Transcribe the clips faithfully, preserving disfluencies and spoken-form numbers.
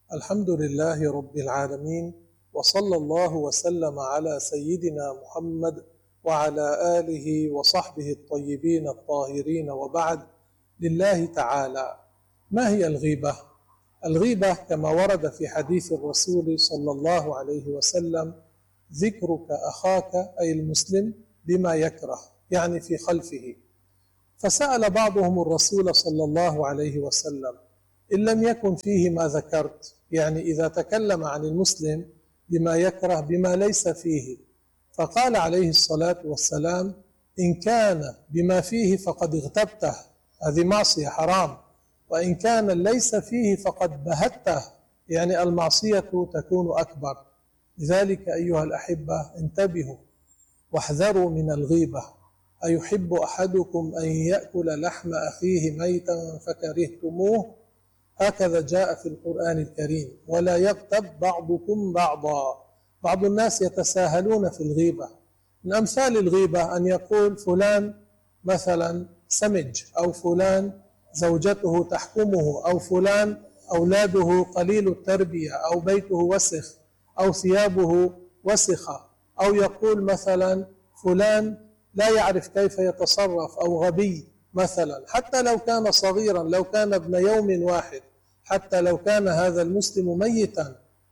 الحمد لله رب العالمين، وصلى الله وسلم على سيدنا محمد وعلى آله وصحبه الطيبين الطاهرين، وبعد. لله تعالى. ما هي الغيبة؟ الغيبة كما ورد في حديث الرسول صلى الله عليه وسلم: ذكرك أخاك أي المسلم بما يكره، يعني في خلفه. فسأل بعضهم الرسول صلى الله عليه وسلم: إن لم يكن فيه ما ذكرت، يعني إذا تكلم عن المسلم بما يكره بما ليس فيه، فقال عليه الصلاة والسلام: إن كان بما فيه فقد اغتبته، هذه معصية حرام، وإن كان ليس فيه فقد بهته، يعني المعصية تكون أكبر. لذلك أيها الأحبة انتبهوا واحذروا من الغيبة. أيحب أحدكم أن يأكل لحم أخيه ميتا فكرهتموه؟ هكذا جاء في القرآن الكريم. ولا يغتب بعضكم بعضا. بعض الناس يتساهلون في الغيبة. من أمثال الغيبة أن يقول فلان مثلا سمج، أو فلان زوجته تحكمه، أو فلان أولاده قليل التربية، أو بيته وسخ، أو ثيابه وسخة، أو يقول مثلا فلان لا يعرف كيف يتصرف، أو غبي مثلا، حتى لو كان صغيرا، لو كان ابن يوم واحد، حتى لو كان هذا المسلم ميتا،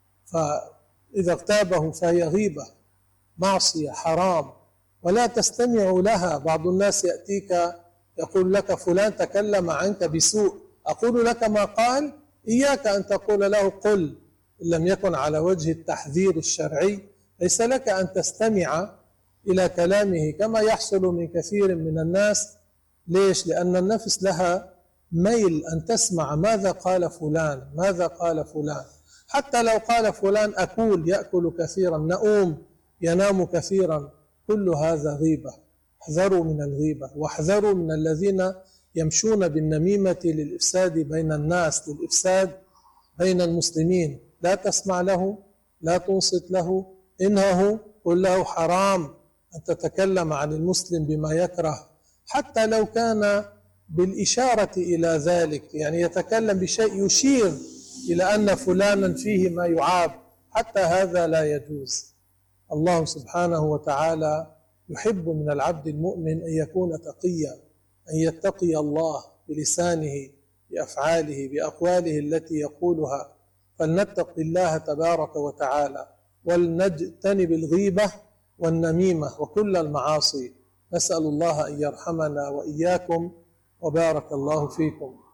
فإذا اغتابه فهي غيبة، معصية حرام، ولا تستمع لها. بعض الناس يأتيك يقول لك فلان تكلم عنك بسوء، أقول لك ما قال؟ إياك أن تقول له قل، إن لم يكن على وجه التحذير الشرعي. ليس لك أن تستمع إلى كلامه كما يحصل من كثير من الناس. ليش؟ لأن النفس لها ميل أن تسمع ماذا قال فلان، ماذا قال فلان. حتى لو قال فلان أكول، يأكل كثيرا، نؤوم، ينام كثيرا، كل هذا غيبة. احذروا من الغيبة، واحذروا من الذين يمشون بالنميمة للإفساد بين الناس، للإفساد بين المسلمين. لا تسمع له، لا تنصت له، إنه قل له حرام أن تتكلم عن المسلم بما يكره، حتى لو كان بالإشارة إلى ذلك، يعني يتكلم بشيء يشير إلى أن فلانا فيه ما يعاب، حتى هذا لا يجوز. الله سبحانه وتعالى يحب من العبد المؤمن أن يكون تقيا، أن يتقي الله بلسانه، بأفعاله، بأقواله التي يقولها. فلنتق الله تبارك وتعالى، ولنجتنب الغيبة والنميمة وكل المعاصي. نسأل الله أن يرحمنا وإياكم، وبارك الله فيكم.